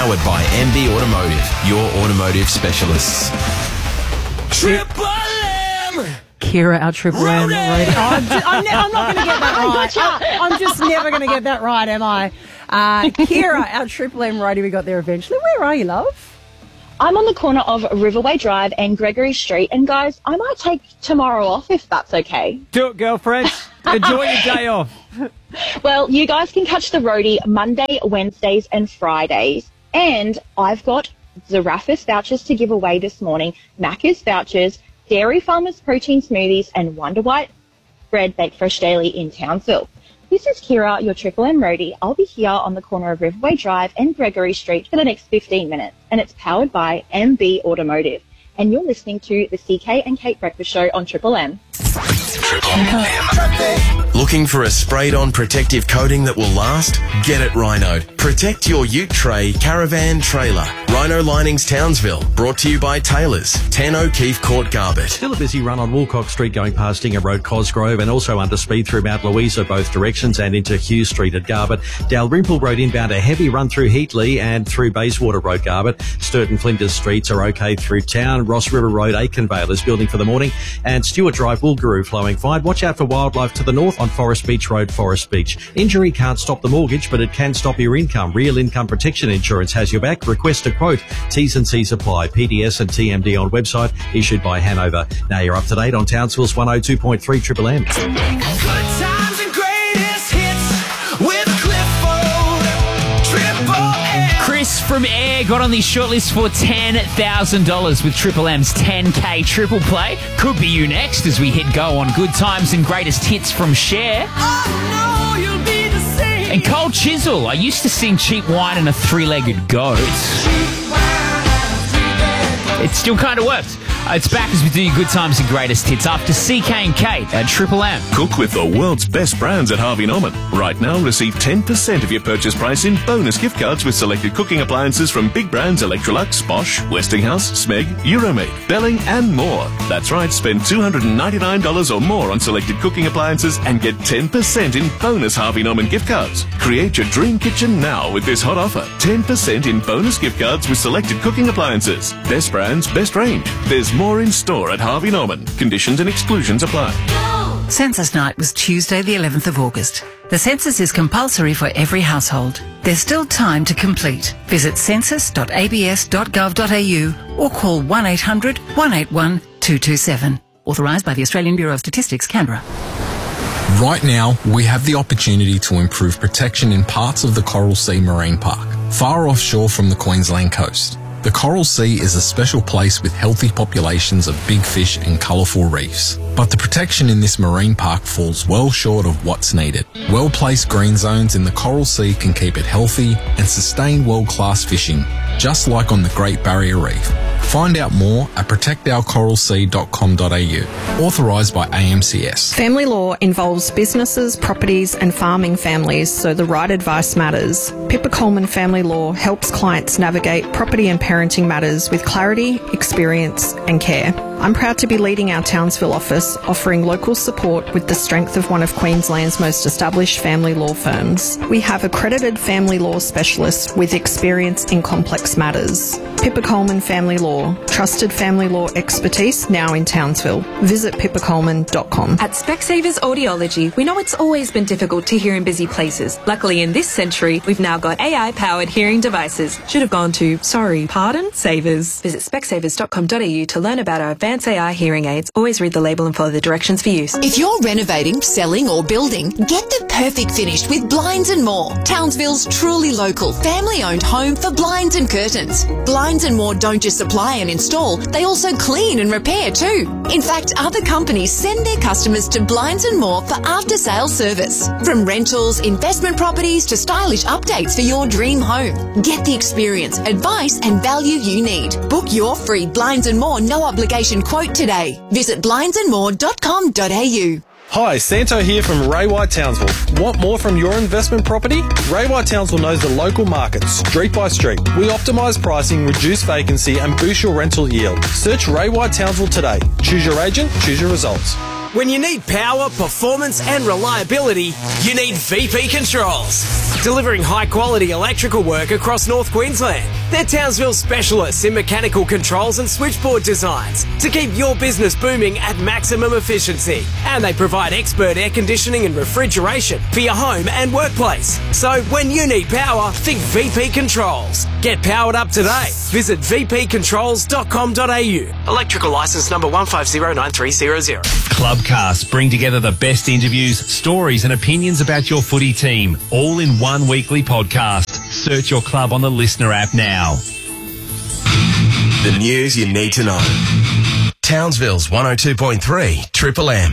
Powered by MB Automotive, your automotive specialists. Triple M! Kira, our Triple M radio. I'm not going to get that right. I'm just never going to get that right, am I? Kira, our Triple M radio, we got there eventually. Where are you, love? I'm on the corner of Riverway Drive and Gregory Street. And, guys, I might take tomorrow off if that's okay. Do it, girlfriend. Enjoy your day off. Well, you guys can catch the roadie Monday, Wednesdays and Fridays. And I've got Zarafis vouchers to give away this morning, Macca's vouchers, Dairy Farmers protein smoothies and Wonder White bread baked fresh daily in Townsville. This is Kira, your Triple M roadie. I'll be here on the corner of Riverway Drive and Gregory Street for the next 15 minutes, and it's powered by MB Automotive. And you're listening to the CK and Kate Breakfast Show on Triple M. Triple M. Looking for a sprayed-on protective coating that will last? Get it Rhino. Protect your ute tray, caravan, trailer. Rhino Linings Townsville. Brought to you by Taylors. 10 O'Keefe Court, Garbett. Still a busy run on Woolcock Street going past Ingham Road, Cosgrove, and also under speed through Mount Louisa both directions and into Hughes Street at Garbett. Dalrymple Road inbound, a heavy run through Heatley and through Bayswater Road, Garbett. Sturt and Flinders Streets are okay through town. Ross River Road, Aikenvale is building for the morning. And Stewart Drive, Woolgaroo flowing fine. Watch out for wildlife to the north on Forest Beach Road, Forest Beach. Injury can't stop the mortgage, but it can stop your income. Real Income Protection Insurance has your back. Request a quote. T's and C's apply. PDS and TMD on website, issued by Hanover. Now you're up to date on Townsville's 102.3 Triple M. Good times and greatest hits with Clifford. Triple M. Chris from Air got on the shortlist for $10,000 with Triple M's 10K triple play. Could be you next as we hit go on Good Times and Greatest Hits from Cher. I know you'll be the same. And Cold Chisel. I used to sing Cheap Wine and a Three-Legged Goat. It still kind of works. It's back as we do your Good Times and Greatest Hits after CK and Kate at Triple M. Cook with the world's best brands at Harvey Norman. Right now, receive 10% of your purchase price in bonus gift cards with selected cooking appliances from big brands Electrolux, Bosch, Westinghouse, Smeg, Euromade, Belling and more. That's right, spend $299 or more on selected cooking appliances and get 10% in bonus Harvey Norman gift cards. Create your dream kitchen now with this hot offer. 10% in bonus gift cards with selected cooking appliances. Best brands, best range. There's more in store at Harvey Norman. Conditions and exclusions apply. Census night was Tuesday the 11th of August. The census is compulsory for every household. There's still time to complete. Visit census.abs.gov.au or call 1800 181 227. Authorised by the Australian Bureau of Statistics, Canberra. Right now, we have the opportunity to improve protection in parts of the Coral Sea Marine Park, far offshore from the Queensland coast. The Coral Sea is a special place with healthy populations of big fish and colourful reefs. But the protection in this marine park falls well short of what's needed. Well-placed green zones in the Coral Sea can keep it healthy and sustain world-class fishing, just like on the Great Barrier Reef. Find out more at protectourcoralsea.com.au. Authorised by AMCS. Family law involves businesses, properties and farming families, so the right advice matters. Pippa Coleman Family Law helps clients navigate property and parenting matters with clarity, experience and care. I'm proud to be leading our Townsville office, offering local support with the strength of one of Queensland's most established family law firms. We have accredited family law specialists with experience in complex matters. Pippa Coleman Family Law, trusted family law expertise now in Townsville. Visit pippacoleman.com. At Specsavers Audiology, we know it's always been difficult to hear in busy places. Luckily, in this century, we've now got AI-powered hearing devices. Should have gone to, Savers. Visit specsavers.com.au to learn about our advanced AI hearing aids. Always read the label and follow the directions for use. If you're renovating, selling or building, get the perfect finish with Blinds and More. Townsville's truly local, family-owned home for blinds and curtains. Blinds and More don't just supply and install, they also clean and repair too. In fact, other companies send their customers to Blinds and More for after-sales service. From rentals, investment properties to stylish updates for your dream home. Get the experience, advice and value you need. Book your free Blinds and More no obligation quote today. Visit blindsandmore.com.au. Hi, Santo here from Ray White Townsville. Want more from your investment property? Ray White Townsville knows the local market, street by street. We optimise pricing, reduce vacancy and boost your rental yield. Search Ray White Townsville today. Choose your agent, choose your results. When you need power, performance and reliability, you need VP Controls. Delivering high-quality electrical work across North Queensland. They're Townsville specialists in mechanical controls and switchboard designs to keep your business booming at maximum efficiency. And they provide expert air conditioning and refrigeration for your home and workplace. So when you need power, think VP Controls. Get powered up today. Visit vpcontrols.com.au. Electrical licence number 1509300. Clubcast bring together the best interviews, stories and opinions about your footy team, all in one weekly podcast. Search your club on the Listener app now. The news you need to know. Townsville's 102.3 Triple M.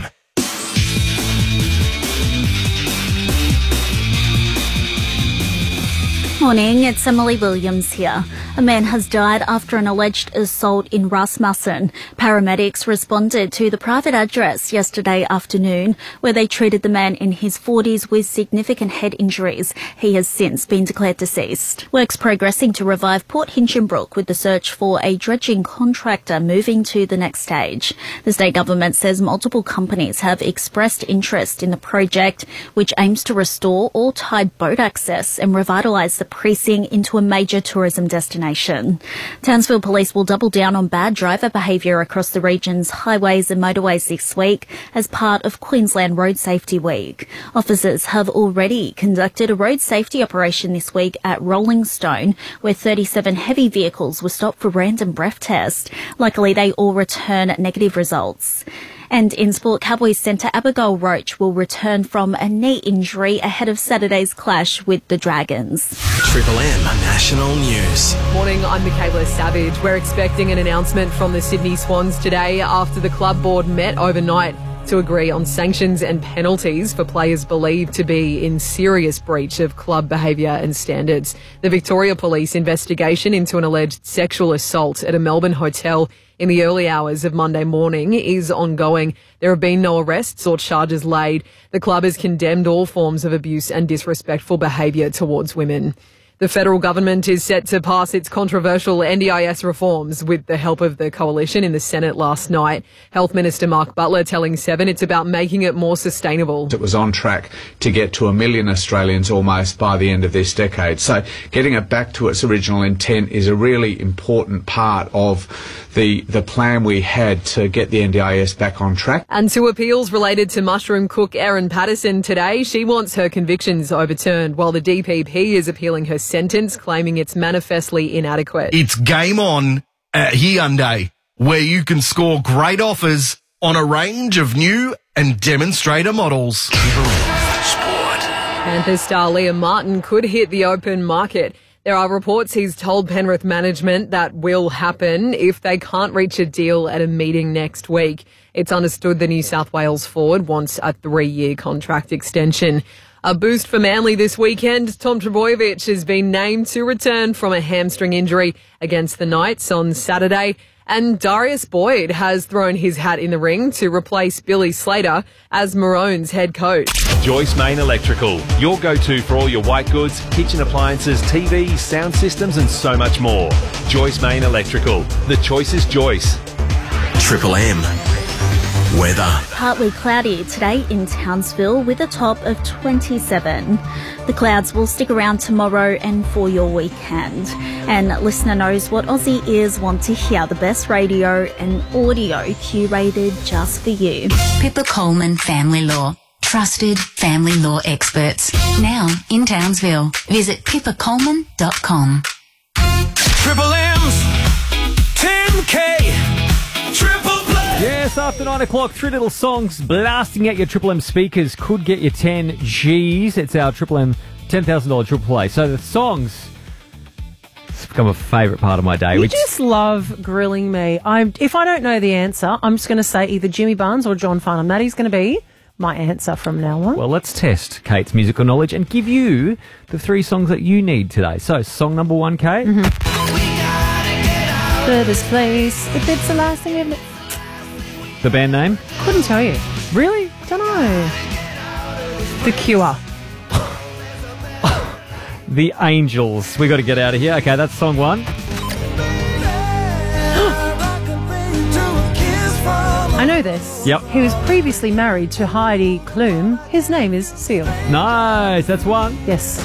Morning, it's Emily Williams here. A man has died after an alleged assault in Rasmussen. Paramedics responded to the private address yesterday afternoon, where they treated the man in his 40s with significant head injuries. He has since been declared deceased. Work's progressing to revive Port Hinchinbrook, with the search for a dredging contractor moving to the next stage. The state government says multiple companies have expressed interest in the project, which aims to restore all tide boat access and revitalise the precinct into a major tourism destination. Townsville Police will double down on bad driver behaviour across the region's highways and motorways this week as part of Queensland Road Safety Week. Officers have already conducted a road safety operation this week at Rolling Stone, where 37 heavy vehicles were stopped for random breath tests. Luckily, they all return negative results. And in sport, Cowboys centre Abigail Roach will return from a knee injury ahead of Saturday's clash with the Dragons. Triple M National News. Morning, I'm Michaela Savage. We're expecting an announcement from the Sydney Swans today after the club board met overnight to agree on sanctions and penalties for players believed to be in serious breach of club behaviour and standards. The Victoria Police investigation into an alleged sexual assault at a Melbourne hotel in the early hours of Monday morning is ongoing. There have been no arrests or charges laid. The club has condemned all forms of abuse and disrespectful behaviour towards women. The federal government is set to pass its controversial NDIS reforms with the help of the coalition in the Senate last night. Health Minister Mark Butler telling Seven it's about making it more sustainable. It was on track to get to 1 million Australians almost by the end of this decade. So getting it back to its original intent is a really important part of the plan we had to get the NDIS back on track. And to appeals related to mushroom cook Erin Patterson today, she wants her convictions overturned, while the DPP is appealing her sentence, claiming it's manifestly inadequate. It's game on at Hyundai, where you can score great offers on a range of new and demonstrator models. Sport. Panthers star Liam Martin could hit the open market. There are reports he's told Penrith management that will happen if they can't reach a deal at a meeting next week. It's understood the New South Wales forward wants a 3-year contract extension. A boost for Manly this weekend. Tom Trbojevic has been named to return from a hamstring injury against the Knights on Saturday. And Darius Boyd has thrown his hat in the ring to replace Billy Slater as Maroons head coach. Joyce Main Electrical, your go-to for all your white goods, kitchen appliances, TVs, sound systems and so much more. Joyce Main Electrical. The choice is Joyce. Triple M. Weather. Partly cloudy today in Townsville with a top of 27. The clouds will stick around tomorrow and for your weekend. And Listener knows what Aussie ears want to hear, the best radio and audio curated just for you. Pippa Coleman Family Law. Trusted family law experts. Now in Townsville. Visit pippacoleman.com. Triple M's 10K Triple Play. Yes, after 9 o'clock, 3 little songs blasting out your Triple M speakers could get you 10 G's. It's our Triple M $10,000 Triple Play. So the songs, it's become a favourite part of my day. You just love grilling me. If I don't know the answer, I'm just going to say either Jimmy Barnes or John Farnham. That is going to be my answer from now on. Well, let's test Kate's musical knowledge and give you the 3 songs that you need today. So, song number 1, Kate. For this place, if it's the last thing ever. The band name? Couldn't tell you. Really? Don't know. The Cure. The Angels. We got to get out of here. Okay, that's song 1. I know this. Yep. He was previously married to Heidi Klum. His name is Seal. Nice, that's one. Yes.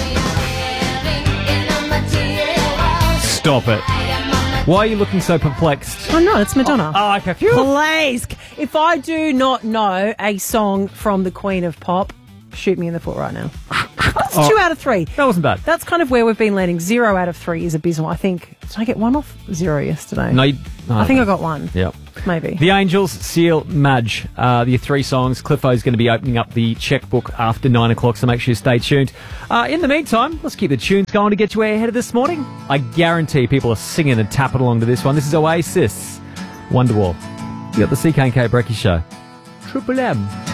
Stop it. Why are you looking so perplexed? I'm not, it's Madonna. Oh, okay. Phew. Please, if I do not know a song from the Queen of Pop, shoot me in the foot right now. That's 2 out of 3. That wasn't bad. That's kind of where we've been landing. 0 out of 3 is abysmal. I think, did I get 1 off 0 yesterday? No, I think I got 1. Yep. Maybe. The Angels, Seal, Madge. The 3 songs. Cliffo's going to be opening up the checkbook after 9 o'clock, so make sure you stay tuned. In the meantime, let's keep the tunes going to get you ahead of this morning. I guarantee people are singing and tapping along to this one. This is Oasis, Wonderwall. You got the CK&K Brekkie Show. Triple M.